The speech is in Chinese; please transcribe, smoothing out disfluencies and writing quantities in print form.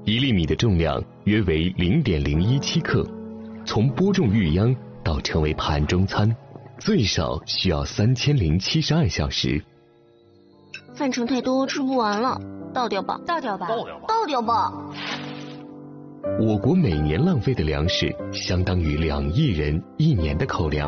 1粒米的重量约为0.017克，从播种育秧到成为盘中餐，最少需要3072小时。 饭盛太多，吃不完了，倒掉吧， 倒掉吧， 倒掉吧。 我国每年浪费的粮食相当于2亿人1年的口粮。